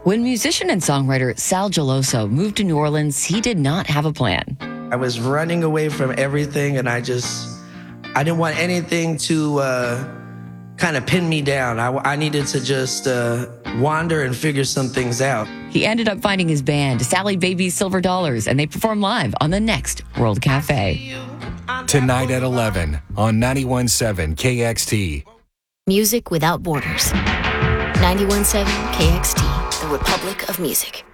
When musician and songwriter Sal Geloso moved to New Orleans, he did not have a plan. I was running away from everything, and I didn't want anything to kind of pin me down. I needed to just wander and figure some things out. He ended up finding his band, Sally Baby's Silver Dollars, and they performed live on the next World Cafe. Tonight at 11 on 91.7 KXT. Music without borders. 91.7 KXT, the Republic of Music.